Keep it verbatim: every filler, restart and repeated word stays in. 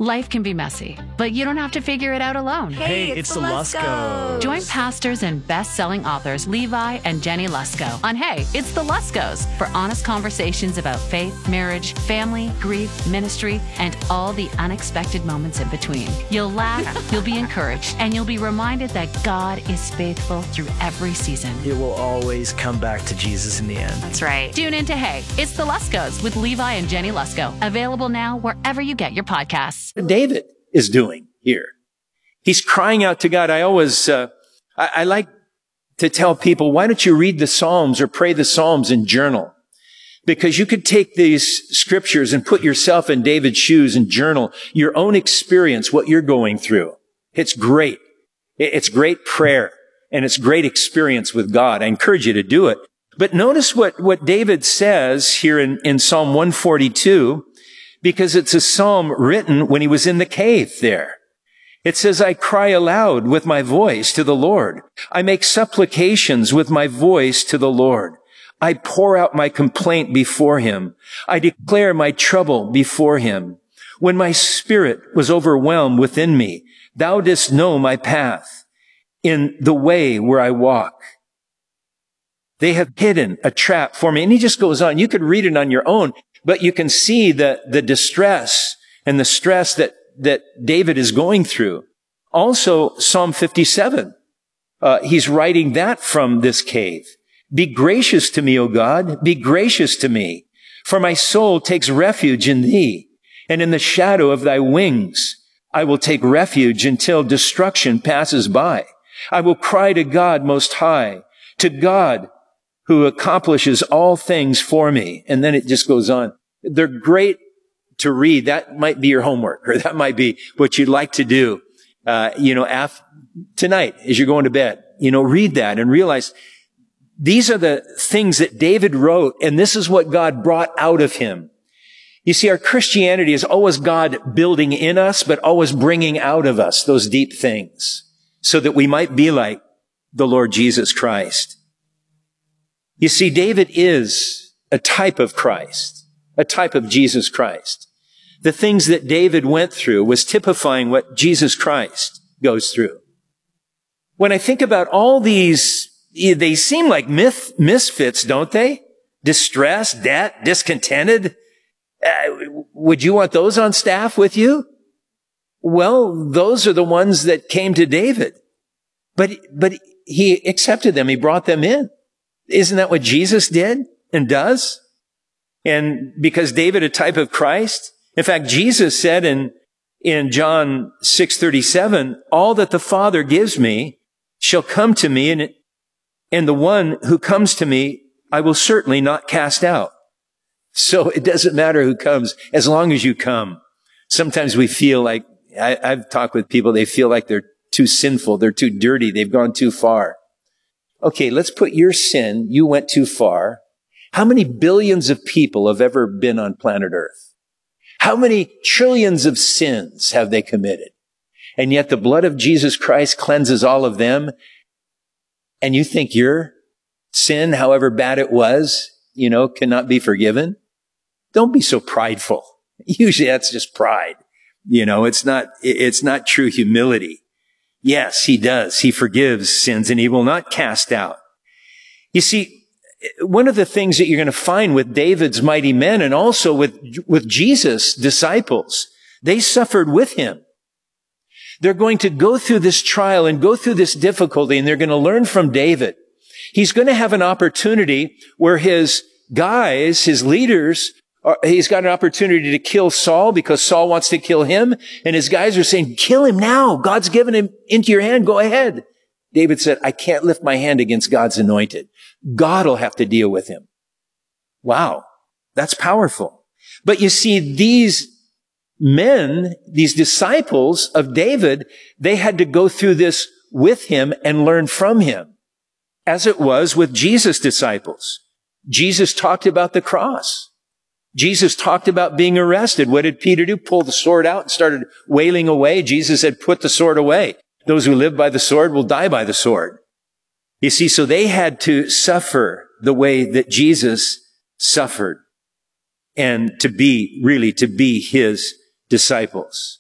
Life can be messy, but you don't have to figure it out alone. Hey, Hey, it's, it's the the Luskos. Join pastors and best-selling authors Levi and Jenny Lusko on Hey, It's the Luskos for honest conversations about faith, marriage, family, grief, ministry, and all the unexpected moments in between. You'll laugh, you'll be encouraged, and you'll be reminded that God is faithful through every season. It will always come back to Jesus in the end. That's right. Tune in to Hey, It's the Luskos with Levi and Jenny Lusko. Available now wherever you get your podcasts. David is doing here. He's crying out to God. I always, uh, I, I like to tell people, why don't you read the Psalms or pray the Psalms and journal? Because you could take these scriptures and put yourself in David's shoes and journal your own experience, what you're going through. It's great. It's great prayer and it's great experience with God. I encourage you to do it. But notice what, what David says here in, in Psalm one forty-two, because it's a psalm written when he was in the cave there. It says, I cry aloud with my voice to the Lord. I make supplications with my voice to the Lord. I pour out my complaint before him. I declare my trouble before him. When my spirit was overwhelmed within me, thou didst know my path in the way where I walk. They have hidden a trap for me. And he just goes on. You could read it on your own. But you can see the, the distress and the stress that, that David is going through. Also, Psalm fifty-seven. Uh, he's writing that from this cave. Be gracious to me, O God. Be gracious to me. For my soul takes refuge in thee. And in the shadow of thy wings, I will take refuge until destruction passes by. I will cry to God Most High, to God who accomplishes all things for me. And then it just goes on. They're great to read. That might be your homework, or that might be what you'd like to do, uh, you know, af- tonight as you're going to bed. You know, read that and realize these are the things that David wrote, and this is what God brought out of him. You see, our Christianity is always God building in us, but always bringing out of us those deep things so that we might be like the Lord Jesus Christ. You see, David is a type of Christ, a type of Jesus Christ. The things that David went through was typifying what Jesus Christ goes through. When I think about all these, they seem like myth, misfits, don't they? Distress, debt, discontented. Uh, would you want those on staff with you? Well, those are the ones that came to David. But, but he accepted them. He brought them in. Isn't that what Jesus did and does? And because David, a type of Christ, in fact, Jesus said in, in John six thirty-seven, all that the Father gives me shall come to me, and, and the one who comes to me, I will certainly not cast out. So it doesn't matter who comes, as long as you come. Sometimes we feel like, I, I've talked with people, they feel like they're too sinful, they're too dirty, they've gone too far. Okay, let's put your sin, you went too far. How many billions of people have ever been on planet Earth? How many trillions of sins have they committed? And yet the blood of Jesus Christ cleanses all of them. And you think your sin, however bad it was, you know, cannot be forgiven? Don't be so prideful. Usually that's just pride. You know, it's not, it's not true humility. Yes, he does. He forgives sins and he will not cast out. You see, one of the things that you're going to find with David's mighty men and also with, with Jesus' disciples, they suffered with him. They're going to go through this trial and go through this difficulty, and they're going to learn from David. He's going to have an opportunity where his guys, his leaders, are, he's got an opportunity to kill Saul because Saul wants to kill him. And his guys are saying, kill him now. God's given him into your hand. Go ahead. David said, I can't lift my hand against God's anointed. God will have to deal with him. Wow. That's powerful. But you see, these men, these disciples of David, they had to go through this with him and learn from him, as it was with Jesus' disciples. Jesus talked about the cross. Jesus talked about being arrested. What did Peter do? Pull the sword out and started wailing away. Jesus said, put the sword away. Those who live by the sword will die by the sword. You see, so they had to suffer the way that Jesus suffered, and to be, really, to be his disciples.